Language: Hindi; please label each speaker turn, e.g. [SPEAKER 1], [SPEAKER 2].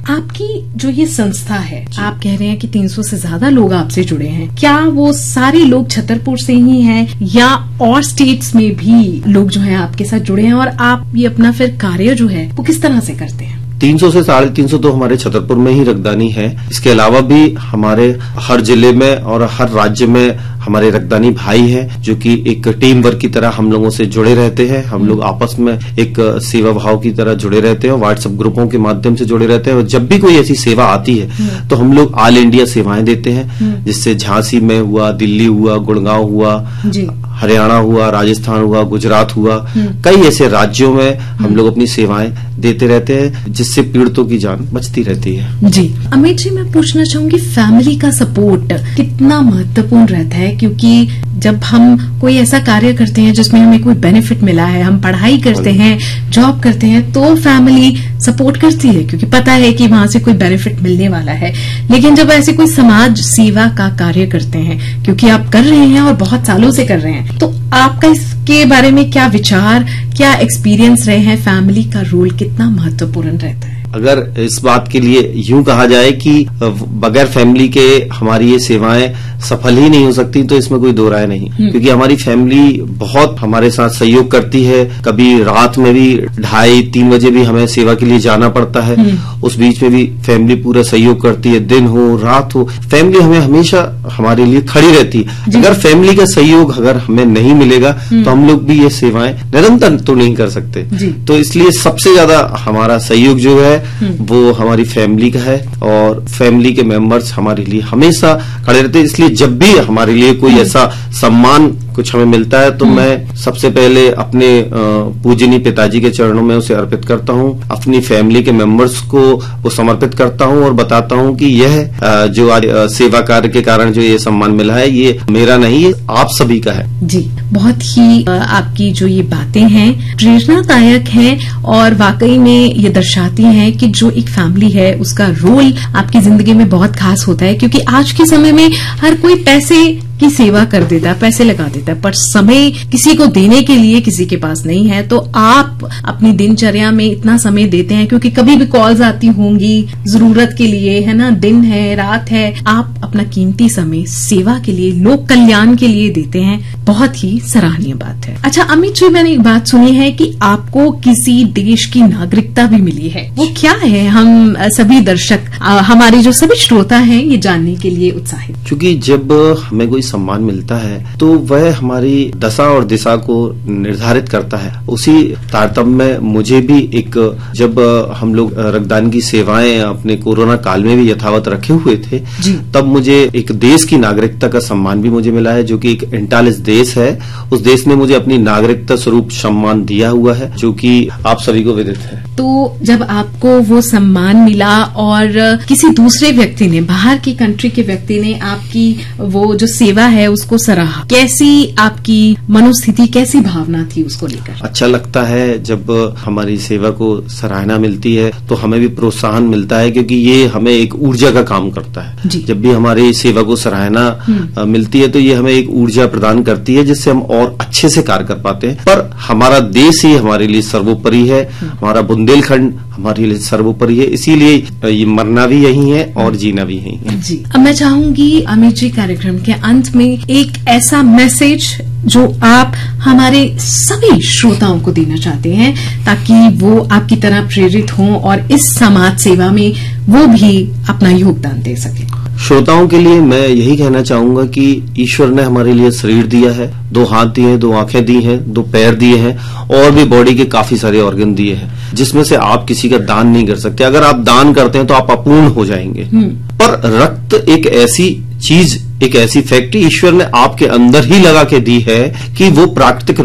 [SPEAKER 1] आपकी जो ये संस्था है, आप कह रहे हैं कि 300 से ज्यादा लोग आपसे जुड़े हैं, क्या वो सारे लोग छतरपुर से ही हैं या और स्टेट्स में भी लोग जो हैं आपके साथ जुड़े हैं, और आप ये अपना फिर कार्य जो है वो किस तरह से करते हैं?
[SPEAKER 2] 300 से 350 तो हमारे छतरपुर में ही रक्तदानी है। इसके अलावा भी हमारे हर जिले में और हर राज्य में हमारे रक्तदानी भाई हैं, जो कि एक टीम वर्क की तरह हम लोगों से जुड़े रहते हैं। हम लोग आपस में एक सेवा भाव की तरह जुड़े रहते हैं, व्हाट्सएप ग्रुपों के माध्यम से जुड़े रहते हैं। और जब भी कोई ऐसी सेवा आती है तो हम लोग ऑल इंडिया सेवाएं देते हैं, जिससे झांसी में हुआ, दिल्ली हुआ, गुड़गांव हुआ, हरियाणा हुआ, राजस्थान हुआ, गुजरात हुआ, कई ऐसे राज्यों में हम लोग अपनी सेवाएं देते रहते हैं, जिससे पीड़ितों की जान बचती रहती है।
[SPEAKER 1] जी अमित जी, मैं पूछना चाहूंगी फैमिली का सपोर्ट कितना महत्वपूर्ण रहता है, क्योंकि जब हम कोई ऐसा कार्य करते हैं जिसमें हमें कोई बेनिफिट मिला है, हम पढ़ाई करते हैं, जॉब करते हैं, तो फैमिली सपोर्ट करती है क्योंकि पता है कि वहां से कोई बेनिफिट मिलने वाला है। लेकिन जब ऐसे कोई समाज सेवा का कार्य करते हैं, क्योंकि आप कर रहे हैं और बहुत सालों से कर रहे हैं, तो आपका इसके बारे में क्या विचार, क्या एक्सपीरियंस रहे हैं? फैमिली का रोल कितना महत्वपूर्ण रहता है?
[SPEAKER 2] अगर इस बात के लिए यूं कहा जाए कि बगैर फैमिली के हमारी ये सेवाएं सफल ही नहीं हो सकती, तो इसमें कोई दो राय नहीं, क्योंकि हमारी फैमिली बहुत हमारे साथ सहयोग करती है। कभी रात में भी 2:30-3 बजे भी हमें सेवा के लिए जाना पड़ता है, उस बीच में भी फैमिली पूरा सहयोग करती है। दिन हो रात हो, फैमिली हमें हमेशा हमारे लिए खड़ी रहती है। अगर फैमिली का सहयोग अगर हमें नहीं मिलेगा तो हम लोग भी ये सेवाएं निरंतर तो नहीं कर सकते। तो इसलिए सबसे ज्यादा हमारा सहयोग जो है वो हमारी फैमिली का है, और फैमिली के मेंबर्स हमारे लिए हमेशा खड़े रहते हैं। इसलिए जब भी हमारे लिए कोई ऐसा सम्मान कुछ हमें मिलता है तो मैं सबसे पहले अपने पूजनीय पिताजी के चरणों में उसे अर्पित करता हूं, अपनी फैमिली के मेंबर्स को वो समर्पित करता हूं और बताता हूं कि यह जो आज सेवा कार्य के कारण जो ये सम्मान मिला है, ये मेरा नहीं, ये आप सभी का है।
[SPEAKER 1] जी, बहुत ही आपकी जो ये बातें हैं प्रेरणादायक हैं, और वाकई में ये दर्शाती हैं कि जो एक फैमिली है उसका रोल आपकी जिंदगी में बहुत खास होता है। क्योंकि आज के समय में हर कोई पैसे की सेवा कर देता है, पैसे लगा देता है, पर समय किसी को देने के लिए किसी के पास नहीं है। तो आप अपनी दिनचर्या में इतना समय देते हैं, क्योंकि कभी भी कॉल्स आती होंगी जरूरत के लिए, है ना, दिन है रात है, आप अपना कीमती समय सेवा के लिए, लोक कल्याण के लिए देते हैं। बहुत ही सराहनीय बात है। अच्छा अमित जी, मैंने एक बात सुनी है कि आपको किसी देश की नागरिकता भी मिली है, वो क्या है? हम सभी दर्शक, हमारे जो सभी श्रोता हैं, ये जानने के लिए उत्साहित।
[SPEAKER 2] क्योंकि जब हमें कोई सम्मान मिलता है तो वह हमारी दशा और दिशा को निर्धारित करता है। उसी तारतम्य में मुझे भी एक, जब हम लोग रक्तदान की सेवाएं अपने कोरोना काल में भी यथावत रखे हुए थे, तब मुझे एक देश की नागरिकता का सम्मान भी मुझे मिला है, जो कि एक इंटालिस देश है। उस देश ने मुझे अपनी नागरिकता स्वरूप सम्मान दिया हुआ है, जो कि आप सभी को विदित है।
[SPEAKER 1] तो जब आपको वो सम्मान मिला और किसी दूसरे व्यक्ति ने, बाहर की कंट्री के व्यक्ति ने आपकी वो जो सेवा है उसको सराहा, कैसी आपकी मनोस्थिति, कैसी भावना थी उसको लेकर? अच्छा
[SPEAKER 2] लगता है जब हमारी सेवा को सराहना मिलती है, तो हमें भी प्रोत्साहन मिलता है, क्योंकि ये हमें एक ऊर्जा का काम करता है। जब भी हमारी सेवा को सराहना मिलती है तो ये हमें एक ऊर्जा प्रदान करती है, जिससे हम और अच्छे से कार्य कर पाते हैं। पर हमारा देश ही हमारे लिए सर्वोपरि है, हमारा बुंदेलखंड हमारे लिए सर्वोपरि है, इसीलिए ये मरना भी यही है और जीना भी यही है।
[SPEAKER 1] जी, अब मैं चाहूंगी अमित जी, कार्यक्रम के अंत में एक ऐसा मैसेज जो आप हमारे सभी श्रोताओं को देना चाहते हैं, ताकि वो आपकी तरह प्रेरित हों और इस समाज सेवा में वो भी अपना योगदान दे सके।
[SPEAKER 2] श्रोताओं के लिए मैं यही कहना चाहूंगा कि ईश्वर ने हमारे लिए शरीर दिया है, 2 हाथ दिए हैं, 2 आंखें दी हैं, 2 पैर दिए हैं, और भी बॉडी के काफी सारे ऑर्गन दिए हैं, जिसमें से आप किसी का दान नहीं कर सकते। अगर आप दान करते हैं तो आप अपूर्ण हो जाएंगे। पर रक्त एक ऐसी चीज, एक ऐसी फैक्ट्री ईश्वर ने आपके अंदर ही लगा के दी है कि वो प्राकृतिक